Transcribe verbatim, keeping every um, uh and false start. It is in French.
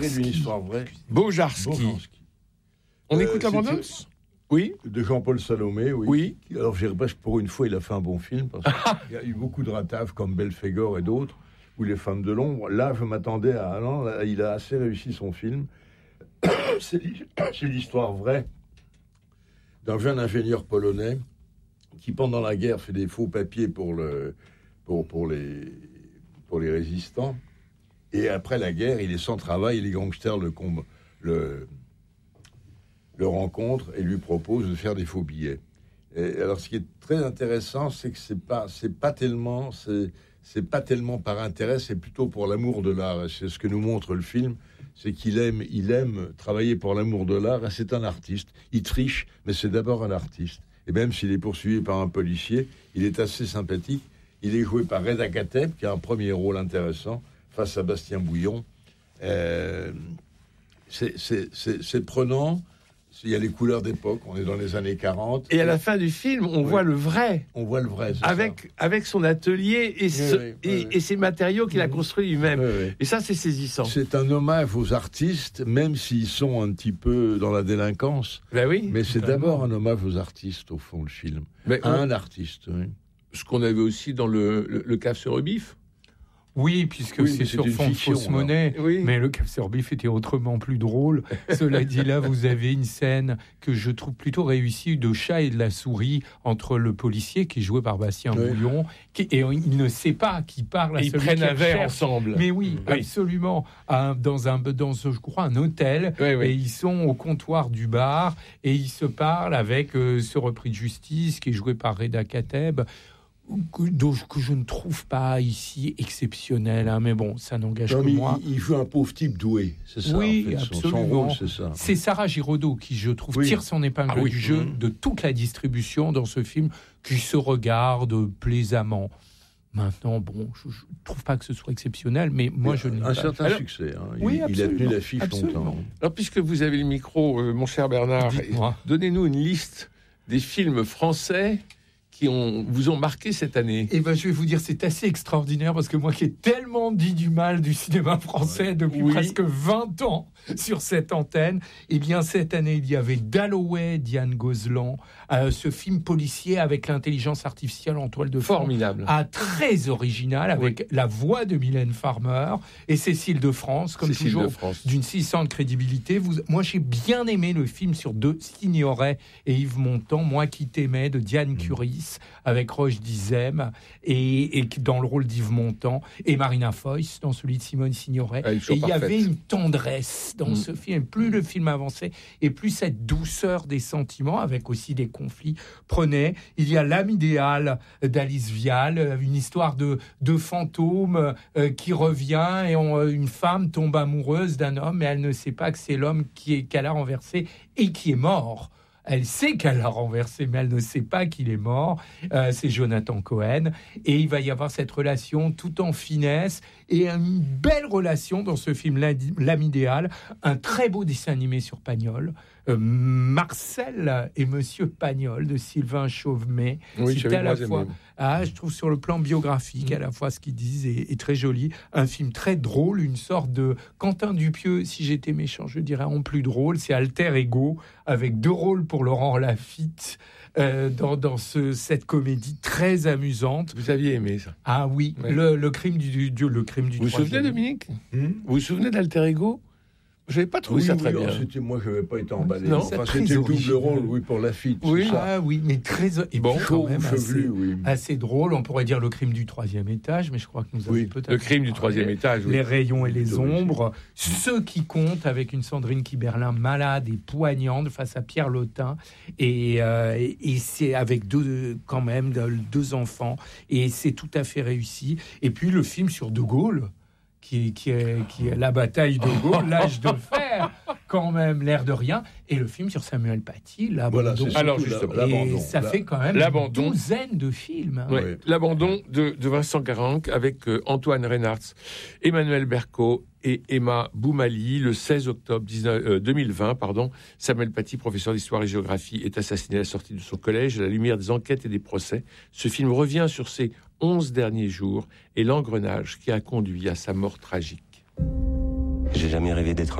Une histoire vraie. Bojarski. Bojanski. On Euh, écoute la c'était- bande-annonce ? Oui. De Jean-Paul Salomé, oui. Oui. Alors, j'ai presque pour une fois, il a fait un bon film, parce qu'il y a eu beaucoup de rataves comme Belphégor et d'autres, ou Les Femmes de l'ombre. Là, je m'attendais à... Non, là, il a assez réussi son film. C'est l'hi- c'est l'histoire vraie d'un jeune ingénieur polonais qui, pendant la guerre, fait des faux papiers pour, le, pour, pour, les, pour les résistants. Et après la guerre, il est sans travail, et les gangsters le, comb- le, le rencontrent et lui proposent de faire des faux billets. Et alors, ce qui est très intéressant, c'est que c'est pas, c'est pas tellement, c'est, c'est pas tellement par intérêt, c'est plutôt pour l'amour de l'art. Et c'est ce que nous montre le film, c'est qu'il aime, il aime travailler pour l'amour de l'art. Et c'est un artiste. Il triche, mais c'est d'abord un artiste. Et même s'il est poursuivi par un policier, il est assez sympathique. Il est joué par Reda Kateb, qui a un premier rôle intéressant face à Bastien Bouillon. Euh, c'est, c'est, c'est, c'est prenant. Il y a les couleurs d'époque, on est dans les années quarante. Et à la fin du film, on Oui. voit le vrai, On voit le vrai, c'est avec, ça. avec son atelier et, ce- oui, et, oui. et ses matériaux qu'il a Mhm. construits lui-même. Oui, oui. Et ça, c'est saisissant. C'est un hommage aux artistes, même s'ils sont un petit peu dans la délinquance. Ben oui. Mais c'est Totalement. d'abord un hommage aux artistes, au fond, le film. Mais À on- un artiste, oui. ce qu'on avait aussi dans le, le, le cave sur Rebif. Oui, puisque Oui, c'est mais sur c'est une fond de fiction, fausse alors. monnaie. Oui. Mais le Cap sur Bif était autrement plus drôle. Cela dit, là, vous avez une scène que je trouve plutôt réussie de chat et de la souris entre le policier qui est joué par Bastien Oui. Bouillon qui, et il ne sait pas qui parle à Et ils celui prennent qui un verre recherche. ensemble. Mais oui, Oui. absolument. Un- dans un, dans ce, je crois, un hôtel. Oui, oui. Et ils sont au comptoir du bar et ils se parlent avec euh, ce repris de justice qui est joué par Reda Kateb, que, dont- que je ne trouve pas ici exceptionnel. Hein, mais bon, ça n'engage Non, que mais moi. il, il joue un pauvre type doué, c'est ça. Oui, en fait. Son- Son absolument. rôle, c'est ça. C'est Sarah Giraudot qui, je trouve, Oui. tire son épingle Ah oui. du jeu Mmh. de toute la distribution dans ce film qui se regarde plaisamment. Maintenant, bon, je ne trouve pas que ce soit exceptionnel, mais moi, je ne l'ai Un pas. certain Alors- succès. Hein. Il, Oui, il a absolument. tenu l'affiche Absolument. longtemps. Alors, puisque vous avez le micro, euh, mon cher Bernard, Dites-moi. donnez-nous une liste des films français qui ont, vous ont marqué cette année. Eh ben, je vais vous dire, c'est assez extraordinaire parce que moi qui ai tellement dit du mal du cinéma français depuis Oui. presque vingt ans sur cette antenne, eh bien, cette année, il y avait Dalloway, Diane Gozlan, euh, ce film policier avec l'intelligence artificielle en toile de fond. Formidable. Ah, très original, avec la voix de Mylène Farmer et Cécile de France, comme Cécile toujours, de France. d'une saisissante crédibilité. Vous, moi, j'ai bien aimé le film sur deux Signoret et Yves Montand, Moi qui t'aimais, de Diane Curis, avec Roche Dizem, et, et qui- dans le rôle d'Yves Montand, et Marina Foïs, dans celui de Simone Signoret. Elle est Et toujours il y parfaite. avait une tendresse dans Mm. ce film. Plus le film avançait, et plus cette douceur des sentiments, avec aussi des conflits, prenait. Il y a L'âme idéale d'Alice Vial, euh, une histoire de, de fantôme euh, qui revient, et on- une femme tombe amoureuse d'un homme, mais elle ne sait pas que c'est l'homme qui est, qu'elle a renversé et qui est mort. Elle sait qu'elle l'a renversé, mais elle ne sait pas qu'il est mort. Euh, c'est Jonathan Cohen. Et il va y avoir cette relation tout en finesse et une belle relation dans ce film, L'Inde- L'âme idéale. Un très beau dessin animé sur Pagnol. Euh, Marcel et Monsieur Pagnol de Sylvain Chauvemet. Oui, C'est j'avais à la moins fois, aimé. ah, je trouve sur le plan biographique, à la fois ce qu'ils disent est, est très joli. Un film très drôle, une sorte de Quentin Dupieux, si j'étais méchant, je dirais en plus drôle. C'est Alter Ego, avec deux rôles pour Laurent Lafitte euh, dans, dans ce, cette comédie très amusante. Vous aviez aimé ça. Ah oui, Ouais. le, le crime du, du le crime du Vous vous souvenez, troisième. Dominique Hmm Vous vous souvenez d'Alter Ego Je n'avais pas trouvé Oui, ça oui, très alors, bien. c'était, moi, je n'avais pas été emballé. Non, enfin, c'est c'était très le double original. rôle, oui, pour Lafitte. Oui. c'est ça. Ah oui, mais très et Bon, puis quand Chauve, même chevelu, assez, oui. assez drôle. On pourrait dire le crime du troisième étage, mais je crois que nous avons Oui, peut-être Le crime du troisième les- étage. oui. Les rayons et les D'origine. ombres, ceux qui comptent avec une Sandrine Kiberlin malade et poignante face à Pierre Lotin, et, euh, et, et c'est avec deux quand même deux enfants, et c'est tout à fait réussi. Et puis le film sur De Gaulle, qui, qui, est, qui est la bataille de Gaulle, l'âge de fer, quand même l'air de rien, et le film sur Samuel Paty, l'abandon. Voilà, c'est Alors, surtout justement. la- et l'abandon. ça La- fait quand même L'abandon. une douzaine de films. hein. Ouais. Ouais. L'abandon de, de Vincent Garanc avec euh, Antoine Reynards, Emmanuel Berco et Emma Boumali le seize octobre dix-neuf euh, deux mille vingt. Pardon, Samuel Paty, professeur d'histoire et géographie, est assassiné à la sortie de son collège à la lumière des enquêtes et des procès. Ce film revient sur ses onze derniers jours et l'engrenage qui a conduit à sa mort tragique. J'ai jamais rêvé d'être